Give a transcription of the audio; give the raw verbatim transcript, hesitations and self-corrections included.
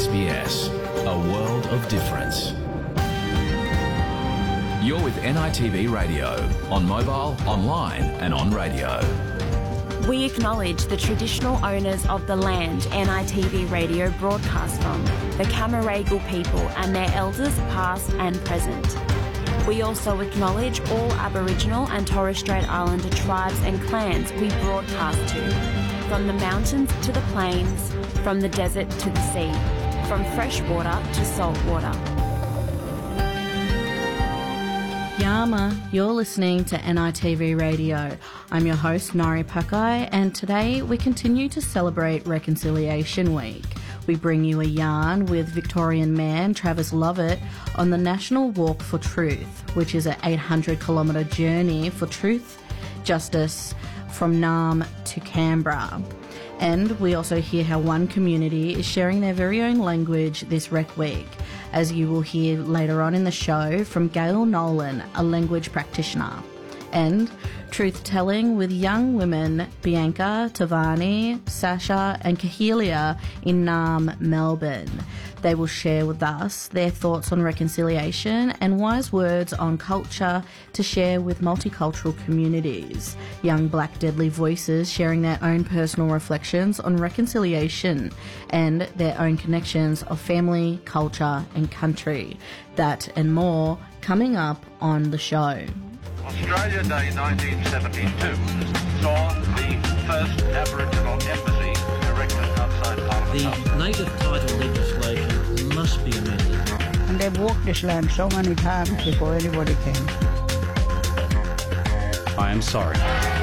S B S, a world of difference. You're with N I T V Radio, on mobile, online and on radio. We acknowledge the traditional owners of the land N I T V Radio broadcasts from, the Camaragal people and their elders past and present. We also acknowledge all Aboriginal and Torres Strait Islander tribes and clans we broadcast to, from the mountains to the plains, from the desert to the sea, from fresh water to salt water. Yama, you're listening to N I T V Radio. I'm your host, Nari Pakai, and today we continue to celebrate Reconciliation Week. We bring you a yarn with Victorian man Travis Lovett on the National Walk for Truth, which is an eight hundred kilometre journey for truth, justice from Naarm to Canberra. And we also hear how one community is sharing their very own language this Rec Week, as you will hear later on in the show from Gail Nolan, a language practitioner. And truth-telling with young women Bianca, Tavani, Sasha and Kahelia in Naarm, Melbourne. They will share with us their thoughts on reconciliation and wise words on culture to share with multicultural communities. Young Black Deadly Voices sharing their own personal reflections on reconciliation and their own connections of family, culture and country. That and more coming up on the show. Australia Day nineteen seventy-two saw the first Aboriginal embassy erected outside Parliament House. The native title legislation must be amended. And they've walked this land so many times before anybody came. I am sorry.